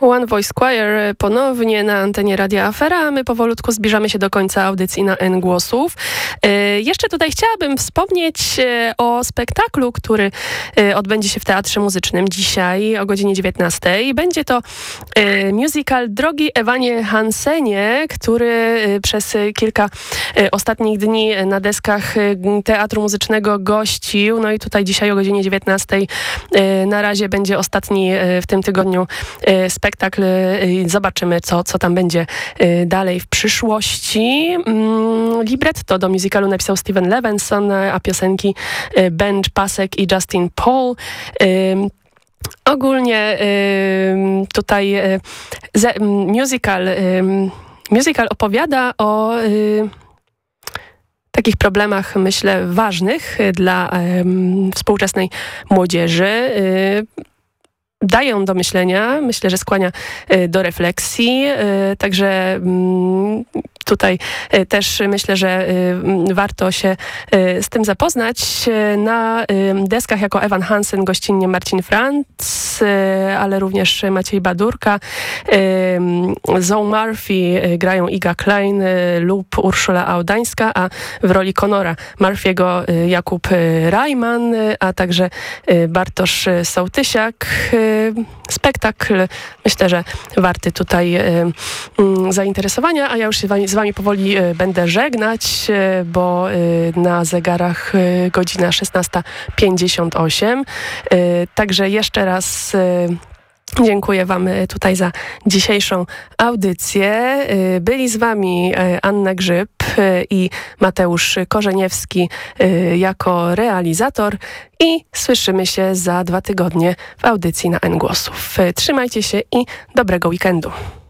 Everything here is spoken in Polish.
One Voice Choir ponownie na antenie Radia Afera, a my powolutku zbliżamy się do końca audycji na N głosów. Jeszcze tutaj chciałabym wspomnieć o spektaklu, który odbędzie się w Teatrze Muzycznym dzisiaj o godzinie 19. Będzie to musical Drogi Ewanie Hansenie, który przez kilka ostatnich dni na deskach Teatru Muzycznego gościł. No i tutaj dzisiaj o godzinie 19 na razie będzie ostatni w tym tygodniu spektakl. Zobaczymy, co tam będzie dalej w przyszłości. Libretto do musicalu napisał Steven Levenson, a piosenki Ben Pasek i Justin Paul. Ogólnie tutaj musical opowiada o takich problemach, myślę, ważnych dla współczesnej młodzieży. Daje do myślenia, myślę, że skłania do refleksji, także tutaj też myślę, że warto się z tym zapoznać. Na deskach jako Evan Hansen gościnnie Marcin Franz, ale również Maciej Badurka, Zoe Murphy grają Iga Klein lub Urszula Audańska, a w roli Conora Murphy'ego Jakub Rajman, a także Bartosz Sołtysiak. Spektakl, myślę, że warty tutaj zainteresowania, a ja już się z wami powoli będę żegnać, bo na zegarach godzina 16:58. Także jeszcze raz dziękuję wam tutaj za dzisiejszą audycję. Byli z wami Anna Grzyb i Mateusz Korzeniewski jako realizator i słyszymy się za 2 tygodnie w audycji na N Głosów. Trzymajcie się i dobrego weekendu.